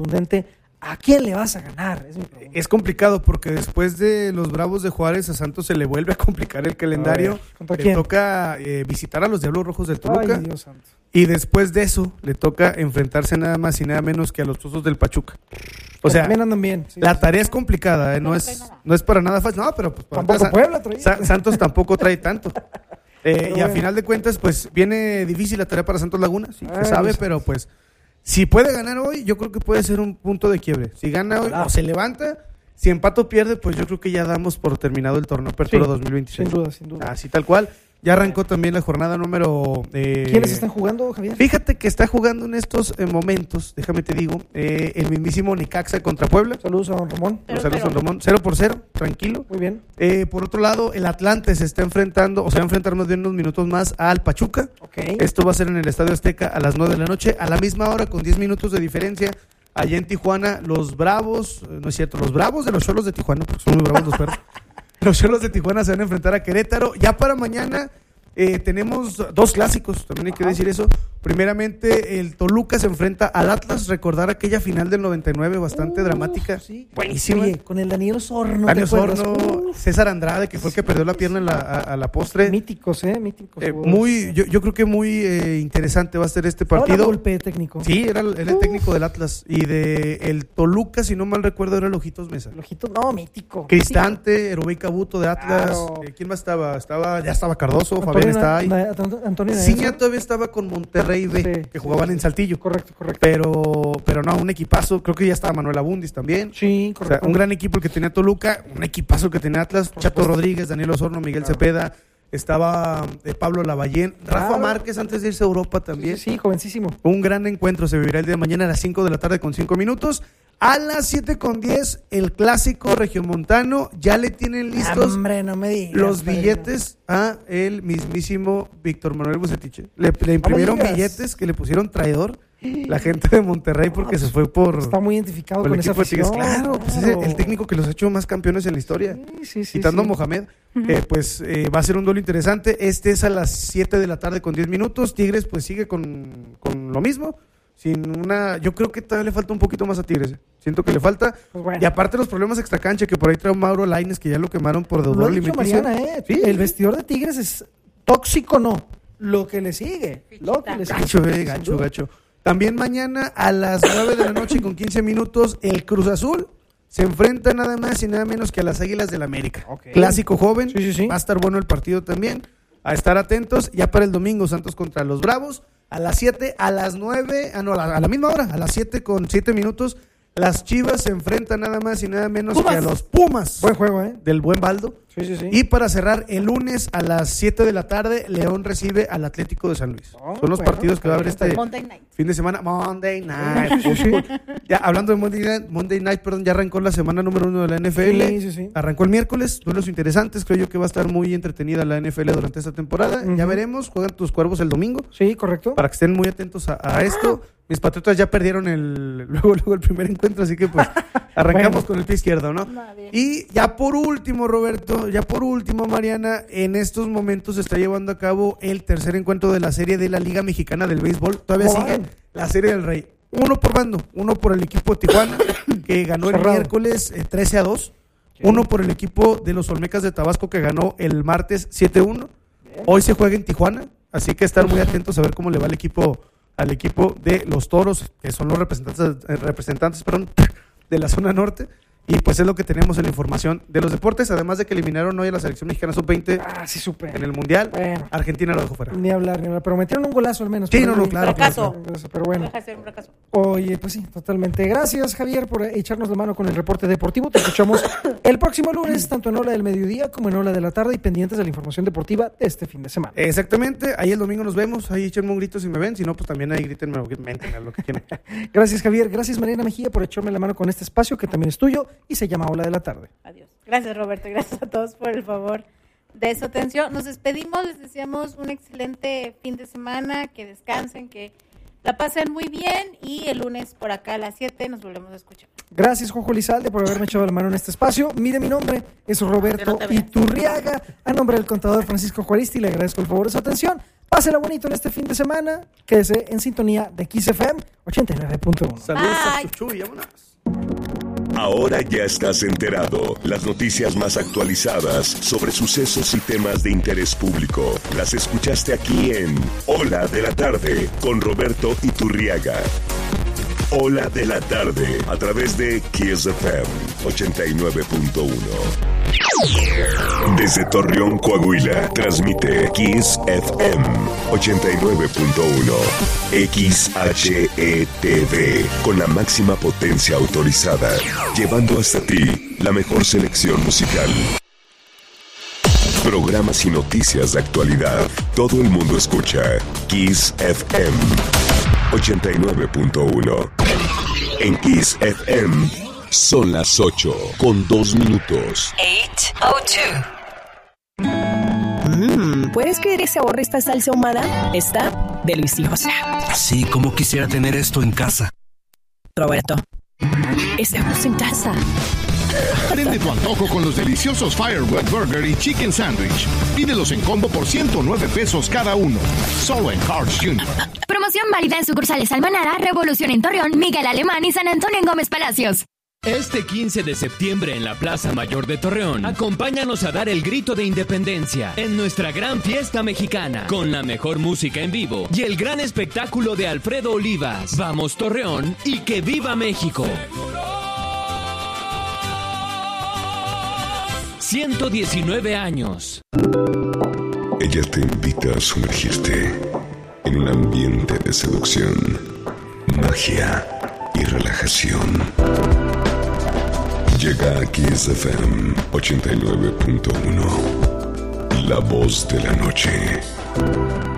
contundente. ¿A quién le vas a ganar? Es complicado porque después de los Bravos de Juárez a Santos se le vuelve a complicar el calendario. ¿Contra le quién? toca visitar a los Diablos Rojos del Toluca. Ay, Dios santo. Y después de eso le toca enfrentarse nada más y nada menos que a los Tuzos del Pachuca. O sea, también andan bien. Sí, la tarea es complicada, no es para nada fácil. No, pero pues tampoco Puebla traía. Santos tampoco trae tanto. Y bueno. a final de cuentas, pues viene difícil la tarea para Santos Laguna, sí, se sabe, pero pues si puede ganar hoy, yo creo que puede ser un punto de quiebre. Si gana hoy o se levanta, si empata o pierde, pues yo creo que ya damos por terminado el torneo Apertura 2026. Sin duda. Así tal cual. Ya arrancó también la jornada número... ¿Quiénes están jugando, Javier? Fíjate que está jugando en estos momentos, déjame te digo, el mismísimo Necaxa contra Puebla. Saludos a don Ramón. Saludos a don Ramón. 0-0, tranquilo. Muy bien. Por otro lado, el Atlante se está enfrentando, o se va a enfrentar más bien unos minutos más al Pachuca. Okay. Esto va a ser en el Estadio Azteca a las 9 de la noche, a la misma hora, con 10 minutos de diferencia. Allá en Tijuana, los Bravos, no es cierto, los Bravos de los Cholos de Tijuana, porque son muy bravos los perros. Los Cholos de Tijuana se van a enfrentar a Querétaro. Ya para mañana tenemos dos clásicos, también hay que decir eso. Primeramente, el Toluca se enfrenta al Atlas. Recordar aquella final del 99, bastante dramática. Sí. Buenísima. Oye, con el Daniel Osorno. Daniel Osorno, César Andrade, que fue el que perdió la pierna a la postre. Míticos, míticos. Yo creo que muy interesante va a ser este partido. Ahora golpe técnico. Sí, era el técnico del Atlas. Y de el Toluca, si no mal recuerdo, era el Ojitos Mesa. Mítico. Cristante, Erubey Cabuto de Atlas. Claro. ¿Quién más estaba? Ya estaba Cardoso, Fabián está ahí. Antonio Ciña todavía estaba con Monterrey B, que jugaban en Saltillo. Correcto. Pero no, un equipazo. Creo que ya estaba Manuel Abundis también. Sí, correcto. O sea, un gran equipo el que tenía Toluca, un equipazo el que tenía Atlas. Chato Rodríguez, Daniel Osorno, Miguel Cepeda. Estaba Pablo Lavallén, Rafa Márquez antes de irse a Europa también. Sí, jovencísimo. Un gran encuentro se vivirá el día de mañana a las 5 de la tarde con 5 minutos. A las 7:10, el clásico regiomontano. Ya le tienen listos no me digas, los billetes a el mismísimo Víctor Manuel Bucetich. Le imprimieron billetes que le pusieron traidor la gente de Monterrey porque se fue por... Está muy identificado con esa afición. Claro, pues es el técnico que los ha hecho más campeones en la historia. Sí, quitando a Mohamed. Va a ser un duelo interesante. Este es a las 7 de la tarde con 10 minutos. Tigres pues sigue con lo mismo. Yo creo que todavía le falta un poquito más a Tigres. Siento que le falta. Pues bueno. Y aparte los problemas extracancha que por ahí trae Mauro Lainez, que ya lo quemaron por deudor alimenticio. Mariana, ¿Sí? El vestidor de Tigres es tóxico, no. Lo que le sigue. Gacho. También mañana a las 9 de la noche con 15 minutos, el Cruz Azul se enfrenta nada más y nada menos que a las Águilas del América. Okay. Clásico joven. Sí. Va a estar bueno el partido también. A estar atentos. Ya para el domingo, Santos contra los Bravos. A las 7, a las 9, a la misma hora, a las 7 con 7 minutos, las Chivas se enfrentan nada más y nada menos que a los Pumas. Buen juego, del buen Baldo. Sí. Y para cerrar, el lunes a las 7 de la tarde, León recibe al Atlético de San Luis. Son los partidos que va a haber este fin de semana. Monday Night. Ya hablando de Monday Night, ya arrancó la semana número 1 de la NFL. Sí. Arrancó el miércoles, duelos interesantes. Creo yo que va a estar muy entretenida la NFL durante esta temporada. Ya veremos, juegan tus Cuervos el domingo. Sí, correcto. Para que estén muy atentos a esto. Mis Patriotas ya perdieron luego el primer encuentro, así que pues arrancamos con el pie izquierdo, ¿no? Y ya por último, Roberto, Mariana, en estos momentos se está llevando a cabo el tercer encuentro de la serie de la Liga Mexicana del Béisbol. Todavía sigue la Serie del Rey. Uno por bando, uno por el equipo de Tijuana, que ganó el miércoles 13-2. Uno por el equipo de los Olmecas de Tabasco, que ganó el martes 7-1. Hoy se juega en Tijuana, así que estar muy atentos a ver cómo le va al equipo de los Toros, que son los representantes de la zona norte. Y pues es lo que tenemos en la información de los deportes, además de que eliminaron hoy a la selección mexicana sub-20 en el Mundial. Bueno, Argentina lo dejó fuera. Ni hablar, pero metieron un golazo al menos. Sí, claro. Pero bueno. Deja de ser un fracaso. Oye, pues sí, totalmente. Gracias, Javier, por echarnos la mano con el reporte deportivo. Te escuchamos el próximo lunes, tanto en Ola del Mediodía como en Ola de la Tarde, y pendientes de la información deportiva de este fin de semana. Exactamente, ahí el domingo nos vemos, ahí échenme un grito si me ven, si no, pues también ahí grítenme lo que quieran. Gracias, Javier. Gracias, Mariana Mejía, por echarme la mano con este espacio que también es tuyo y se llama Ola de la Tarde. Adiós. Gracias, Roberto, y gracias a todos por el favor de su atención. Nos despedimos, les deseamos un excelente fin de semana, que descansen, que la pasen muy bien, y el lunes por acá a las 7 nos volvemos a escuchar. Gracias, Juanjo Lizalde, por haberme echado la mano en este espacio. Mire, mi nombre es Roberto Iturriaga. A nombre del contador Francisco Juaristi, le agradezco el favor de su atención. Pásela bonito en este fin de semana. Quédese en sintonía de Kiss FM 89.1. Saludos a Chuchu y vámonos. Ahora ya estás enterado. Las noticias más actualizadas sobre sucesos y temas de interés público. Las escuchaste aquí en Hola de la Tarde con Roberto Iturriaga. Hola de la Tarde a través de Kiss FM 89.1. Desde Torreón, Coahuila, transmite Kiss FM 89.1 XHETV con la máxima potencia autorizada, llevando hasta ti la mejor selección musical. Programas y noticias de actualidad. Todo el mundo escucha Kiss FM 89.1. En Kiss FM son las 8:02. 8:02. ¿Puedes creer ese sabor de esta salsa ahumada? Está deliciosa. Así como quisiera tener esto en casa. Roberto, estamos en casa. Prende tu antojo con los deliciosos Firewet Burger y Chicken Sandwich. Pídelos en combo por 109 pesos cada uno. Solo en Carl's Jr. Promoción válida en sucursales Almanara, Revolución en Torreón, Miguel Alemán y San Antonio en Gómez Palacios. Este 15 de septiembre en la Plaza Mayor de Torreón, acompáñanos a dar el grito de independencia en nuestra gran fiesta mexicana, con la mejor música en vivo y el gran espectáculo de Alfredo Olivas. Vamos Torreón y que viva México. 119 años. Ella te invita a sumergirte en un ambiente de seducción, magia y relajación. Llega a Kiss FM 89.1, la voz de la noche.